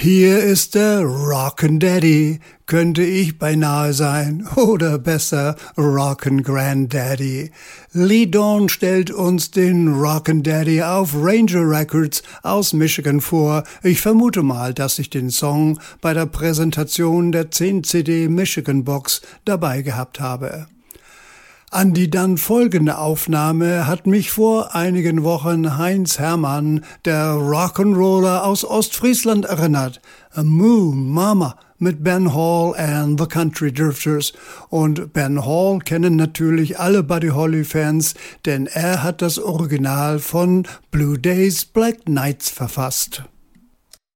Hier ist der Rockin' Daddy, könnte ich beinahe sein, oder besser Rockin' Granddaddy. Lee Dawn stellt uns den Rockin' Daddy auf Ranger Records aus Michigan vor. Ich vermute mal, dass ich den Song bei der Präsentation der 10-CD Michigan Box dabei gehabt habe. An die dann folgende Aufnahme hat mich vor einigen Wochen Heinz Hermann, der Rock'n'Roller aus Ostfriesland, erinnert. Moo Mama mit Ben Hall and the Country Drifters. Und Ben Hall kennen natürlich alle Buddy Holly-Fans, denn er hat das Original von Blue Days, Black Nights verfasst.